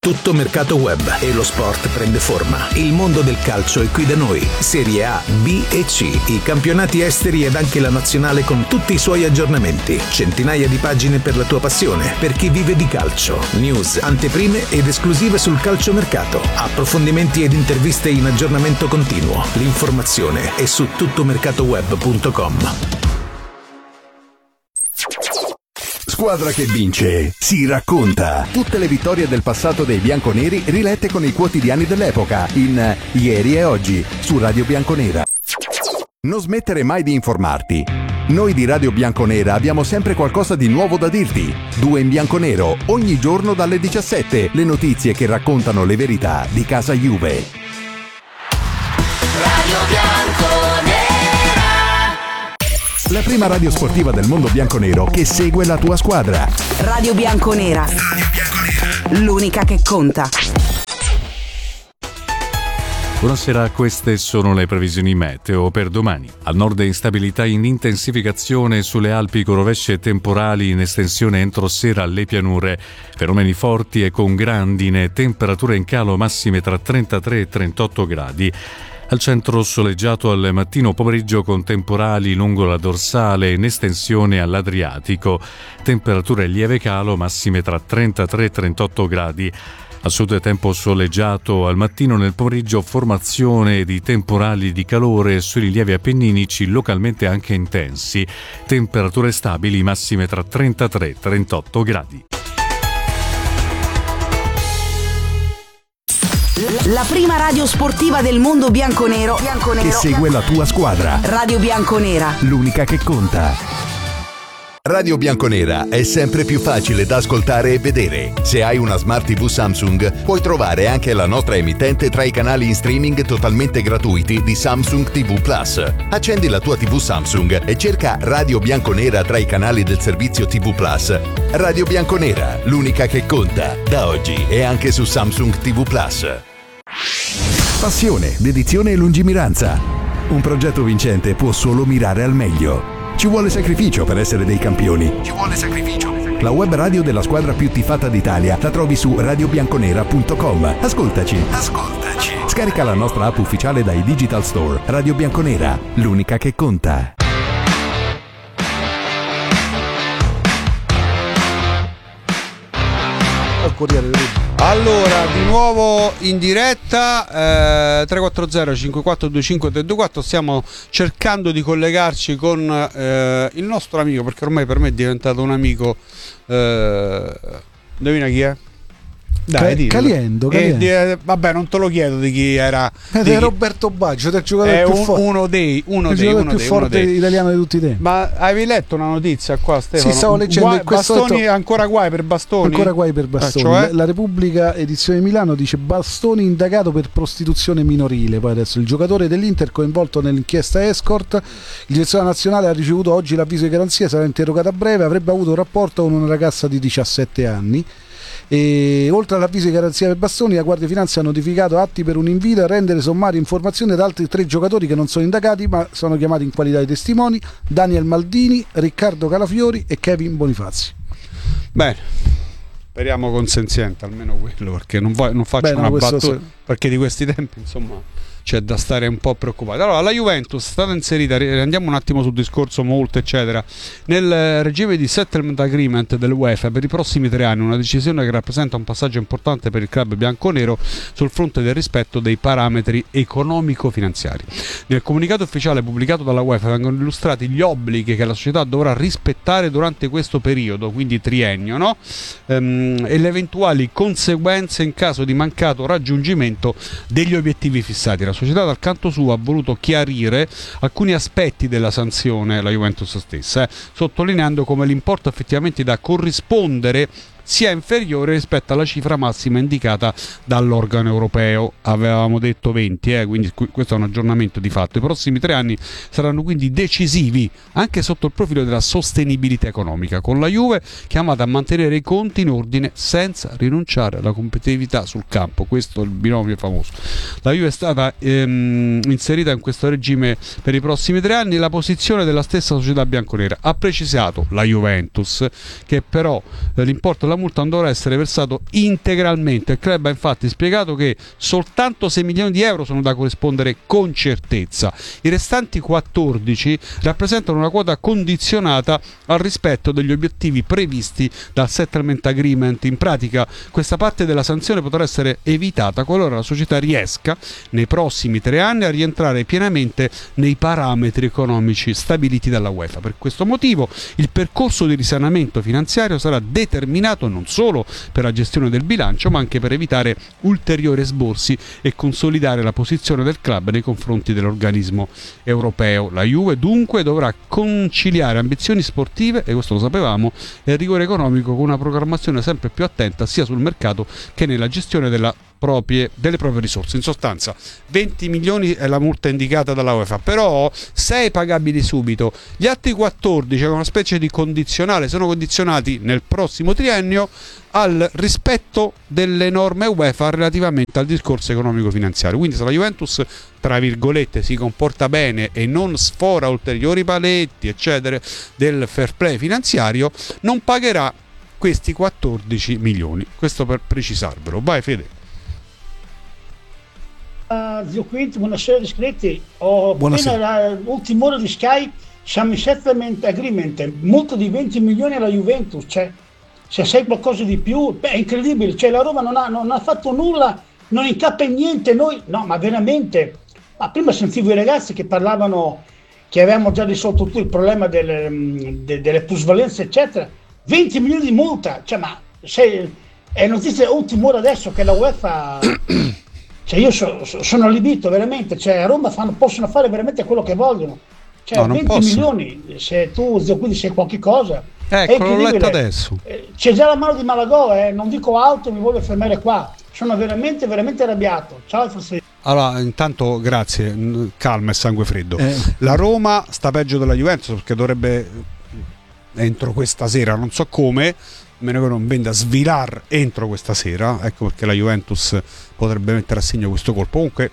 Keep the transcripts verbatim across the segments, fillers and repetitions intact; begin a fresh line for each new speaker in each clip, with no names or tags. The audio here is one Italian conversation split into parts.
Tutto mercato web e lo sport prende forma. Il mondo del calcio è qui da noi. Serie A, B e C, i campionati esteri ed anche la nazionale con tutti i suoi aggiornamenti. Centinaia di pagine per la tua passione, per chi vive di calcio. News, anteprime ed esclusive sul calciomercato. Approfondimenti ed interviste in aggiornamento continuo. L'informazione è su tuttomercatoweb punto com.
Squadra che vince si racconta. Tutte le vittorie del passato dei bianconeri rilette con i quotidiani dell'epoca in Ieri e Oggi su Radio Bianconera. Non smettere mai di informarti. Noi di Radio Bianconera abbiamo sempre qualcosa di nuovo da dirti. Due in bianconero, ogni giorno dalle diciassette. Le notizie che raccontano le verità di casa Juve.
Radio Bianconera.
La prima radio sportiva del mondo bianconero che segue la tua squadra.
Radio Bianconera.
Radio Bianconera.
L'unica che conta.
Buonasera, queste sono le previsioni meteo per domani. Al nord instabilità in intensificazione sulle Alpi con rovesci e temporali in estensione entro sera alle pianure. Fenomeni forti e con grandine, temperature in calo massime tra trentatré e trentotto gradi. Al centro soleggiato al mattino pomeriggio con temporali lungo la dorsale in estensione all'Adriatico. Temperature lieve calo massime tra trentatré e trentotto gradi. A sud tempo soleggiato al mattino, nel pomeriggio formazione di temporali di calore sui rilievi appenninici localmente anche intensi. Temperature stabili massime tra trentatré e trentotto gradi.
La prima radio sportiva del mondo bianconero, bianconero
Che segue la tua squadra.
Radio Bianconera.
L'unica che conta. Radio Bianconera è sempre più facile da ascoltare e vedere. Se hai una Smart tivù Samsung, puoi trovare anche la nostra emittente tra i canali in streaming totalmente gratuiti di Samsung tivù Plus. Accendi la tua tivù Samsung e cerca Radio Bianconera tra i canali del servizio tivù Plus. Radio Bianconera, l'unica che conta, da oggi e anche su Samsung tivù Plus. Passione, dedizione e lungimiranza. Un progetto vincente può solo mirare al meglio. Ci vuole sacrificio per essere dei campioni. Ci vuole sacrificio. La web radio della squadra più tifata d'Italia la trovi su radio bianconera punto com. Ascoltaci. Ascoltaci. Scarica la nostra app ufficiale dai Digital Store. Radio Bianconera, l'unica che conta.
Allora, di nuovo in diretta, eh, tre quattro zero cinque quattro due cinque tre due quattro, stiamo cercando di collegarci con eh, il nostro amico, perché ormai per me è diventato un amico, eh, indovina chi è?
Dai, Ca- Caliendo,
Caliendo. Di, eh, vabbè, non te lo chiedo di chi era.
È di Roberto Baggio, del giocatore
è
più
un,
forte.
Uno dei, uno
il
dei,
giocatore
uno
più
dei,
forte
uno dei.
italiano di tutti i tempi.
Ma avevi letto una notizia qua, Stefano?
Sì, stavo leggendo
Guai,
in questo
Bastoni,
detto,
ancora guai per Bastoni.
Ancora guai per Bastoni.
Ah, cioè?
La Repubblica edizione Milano dice: Bastoni indagato per prostituzione minorile. Poi adesso il giocatore dell'Inter coinvolto nell'inchiesta escort. Il direttore nazionale ha ricevuto oggi l'avviso di garanzia, sarà interrogato a breve, avrebbe avuto un rapporto con una ragazza di diciassette anni. E oltre all'avviso di garanzia per Bastoni, la Guardia di Finanza ha notificato atti per un invito a rendere sommarie informazioni ad altri tre giocatori che non sono indagati ma sono chiamati in qualità di testimoni: Daniel Maldini, Riccardo Calafiori e Kevin Bonifazzi.
Bene, speriamo consenziente almeno quello, perché non, voglio, non faccio Beh, una no, battuta se... perché di questi tempi insomma c'è da stare un po' preoccupati. Allora, la Juventus è stata inserita, andiamo un attimo sul discorso molto eccetera, nel regime di settlement agreement dell'UEFA per i prossimi tre anni, una decisione che rappresenta un passaggio importante per il club bianconero sul fronte del rispetto dei parametri economico-finanziari. Nel comunicato ufficiale pubblicato dalla UEFA vengono illustrati gli obblighi che la società dovrà rispettare durante questo periodo, quindi triennio, no? Ehm, e le eventuali conseguenze in caso di mancato raggiungimento degli obiettivi fissati. La società dal canto suo ha voluto chiarire alcuni aspetti della sanzione, la Juventus stessa, eh, sottolineando come l'importo effettivamente da corrispondere sia inferiore rispetto alla cifra massima indicata dall'organo europeo. Avevamo detto venti, eh, quindi questo è un aggiornamento di fatto. I prossimi tre anni saranno quindi decisivi anche sotto il profilo della sostenibilità economica, con la Juve chiamata a mantenere i conti in ordine senza rinunciare alla competitività sul campo. Questo è il binomio famoso. La Juve è stata ehm, inserita in questo regime per i prossimi tre anni. La posizione della stessa società bianconera ha precisato la Juventus che però eh, l'importo della della multa non dovrà essere versato integralmente. Il club ha infatti spiegato che soltanto sei milioni di euro sono da corrispondere con certezza. I restanti quattordici rappresentano una quota condizionata al rispetto degli obiettivi previsti dal settlement agreement. In pratica questa parte della sanzione potrà essere evitata qualora la società riesca nei prossimi tre anni a rientrare pienamente nei parametri economici stabiliti dalla UEFA. Per questo motivo il percorso di risanamento finanziario sarà determinato non solo per la gestione del bilancio, ma anche per evitare ulteriori esborsi e consolidare la posizione del club nei confronti dell'organismo europeo. La Juve dunque dovrà conciliare ambizioni sportive, e questo lo sapevamo, e rigore economico, con una programmazione sempre più attenta sia sul mercato che nella gestione della proprie, delle proprie risorse. In sostanza venti milioni è la multa indicata dalla UEFA, però sei pagabili subito, gli altri quattordici è una specie di condizionale, sono condizionati nel prossimo triennio al rispetto delle norme UEFA relativamente al discorso economico finanziario. Quindi se la Juventus tra virgolette si comporta bene e non sfora ulteriori paletti eccetera del fair play finanziario, non pagherà questi quattordici milioni. Questo per precisarvelo. Vai Fede.
Uh, zio Quinto, buonasera iscritti. Ho
Buonasera.
appena l'ultima ora di Sky, siamo in settlement agreement, multa di venti milioni alla Juventus, cioè, se sei qualcosa di più, beh, è incredibile, cioè la Roma non ha, non ha fatto nulla, non incappa in niente, noi, no, ma veramente, ma prima sentivo i ragazzi che parlavano che avevamo già risolto tutto il problema delle, de, delle plusvalenze eccetera, venti milioni di multa, cioè, ma se, è notizia ultima ora adesso che la UEFA... Cioè io so, so, sono allibito veramente, cioè a Roma fanno, possono fare veramente quello che vogliono, cioè no, venti milioni, se tu quindi sei qualche cosa,
ecco, l'ho letto adesso,
c'è già la mano di Malagò, eh, non dico altro, mi voglio fermare qua, sono veramente veramente arrabbiato. Ciao Francesco.
Allora, intanto grazie, calma e sangue freddo. Eh. La Roma sta peggio della Juventus perché dovrebbe entro questa sera, non so come, meno che non venda Svilar entro questa sera, ecco perché la Juventus potrebbe mettere a segno questo colpo. Comunque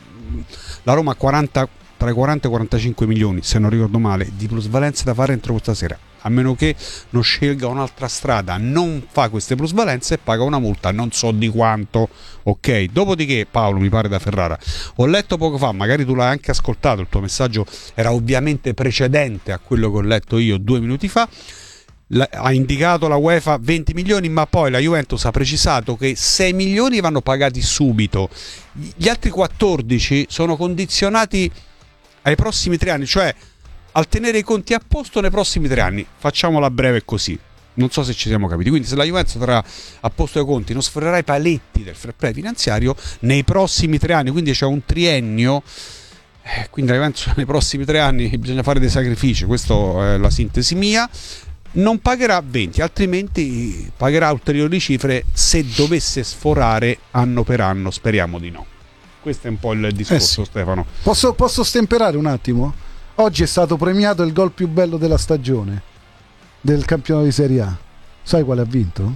la Roma ha quaranta, tra i quaranta e i quarantacinque milioni, se non ricordo male, di plusvalenze da fare entro questa sera, a meno che non scelga un'altra strada, non fa queste plusvalenze e paga una multa non so di quanto. Ok, dopodiché Paolo, mi pare da Ferrara, ho letto poco fa, magari tu l'hai anche ascoltato, il tuo messaggio era ovviamente precedente a quello che ho letto io due minuti fa. La, ha indicato la UEFA venti milioni, ma poi la Juventus ha precisato che sei milioni vanno pagati subito, gli altri quattordici sono condizionati ai prossimi tre anni, cioè al tenere i conti a posto nei prossimi tre anni. Facciamola breve così, non so se ci siamo capiti. Quindi se la Juventus terrà a posto i conti, non sforerà i paletti del fair play finanziario nei prossimi tre anni, quindi c'è un triennio. Eh, quindi la Juventus nei prossimi tre anni bisogna fare dei sacrifici, questa è la sintesi mia. Non pagherà venti, altrimenti pagherà ulteriori cifre se dovesse sforare anno per anno, speriamo di no. Questo è un po' il discorso, eh sì. Stefano.
Posso, posso stemperare un attimo? Oggi è stato premiato il gol più bello della stagione del campionato di Serie A. Sai quale ha vinto?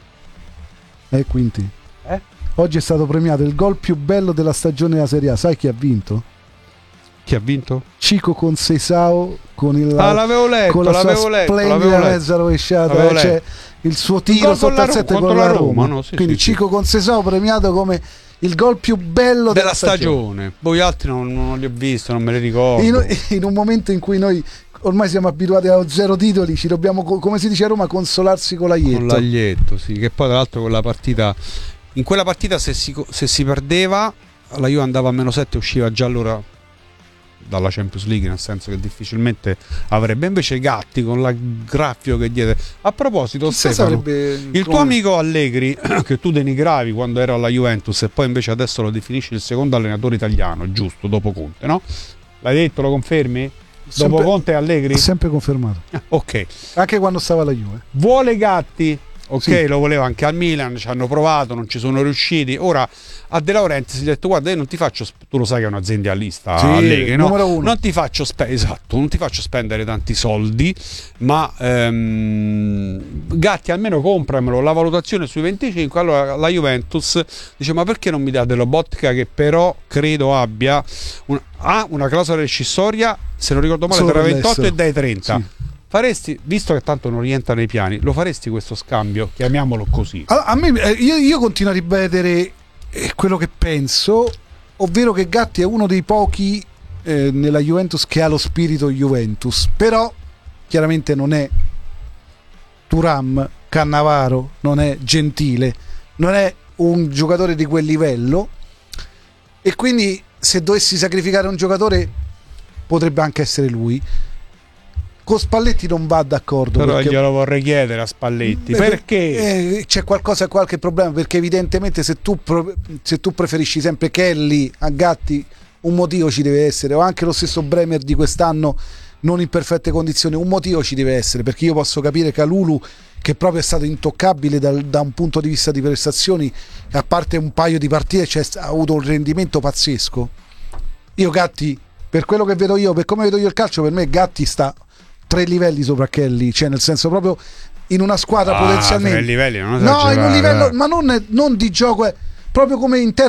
Eh Quinti?
Eh?
Oggi è stato premiato il gol più bello della stagione della Serie A. Sai chi ha vinto?
Chi ha vinto?
Chico Conceição con il
ah, l'avevo letto,
con la
l'avevo
sua
letto,
splendida
l'avevo
mezza rovesciata, eh, cioè il suo tiro sotto al sette con la Roma, Roma.
No, sì,
quindi
sì,
Chico
sì.
Conceição premiato come il gol più bello della,
della stagione. stagione. Voi altri non, non li ho visti, non me li ricordo.
In, in un momento in cui noi ormai siamo abituati a zero titoli, ci dobbiamo, come si dice a Roma, consolarsi con l'aglietto.
Con l'aglietto, sì. Che poi tra l'altro quella partita, in quella partita se si, se si perdeva, la Juve andava a meno sette, usciva già allora dalla Champions League, nel senso che difficilmente avrebbe. Invece Gatti con la graffio che diede. A proposito,
Chissà
Stefano,
il
come... tuo amico Allegri che tu denigravi quando era alla Juventus e poi invece adesso lo definisci il secondo allenatore italiano, giusto, dopo Conte, no? L'hai detto, lo confermi?
Sempre,
dopo Conte e Allegri?
Ho sempre confermato.
Ok.
Anche quando stava alla Juve.
Vuole Gatti? Ok, sì. Lo voleva anche al Milan, ci hanno provato, non ci sono riusciti. Ora a De Laurentiis si è detto: guarda, io non ti faccio, tu lo sai che è un'aziendalista, sì, Allegri, no?
Numero uno.
Non ti faccio spe- esatto, non ti faccio spendere tanti soldi, ma ehm, Gatti almeno compramelo, la valutazione sui venticinque. Allora la Juventus dice: ma perché non mi date Lobotka, che però credo abbia un, ha una clausola rescissoria, se non ricordo male, tra ventotto e dai trenta. Sì. faresti, visto che tanto non rientra nei piani, lo faresti questo scambio? Chiamiamolo così.
A, a me, io, io continuo a ripetere quello che penso, ovvero che Gatti è uno dei pochi eh, nella Juventus che ha lo spirito Juventus, però chiaramente non è Thuram, Cannavaro, non è Gentile, non è un giocatore di quel livello, e quindi se dovessi sacrificare un giocatore potrebbe anche essere lui. Con Spalletti non va d'accordo,
però
perché
glielo vorrei chiedere a Spalletti,
Beh,
perché
eh, c'è qualcosa, qualche problema, perché evidentemente se tu, pro, se tu preferisci sempre Kelly a Gatti, un motivo ci deve essere, o anche lo stesso Bremer di quest'anno non in perfette condizioni, un motivo ci deve essere, perché io posso capire Kalulu, che proprio è stato intoccabile dal, da un punto di vista di prestazioni, a parte un paio di partite cioè, ha avuto un rendimento pazzesco. Io Gatti, per quello che vedo io, per come vedo io il calcio, per me Gatti sta tre livelli sopra Kelly, cioè nel senso proprio in una squadra ah, potenzialmente
tre livelli, non
no, in un livello, ma non, non di gioco, proprio come in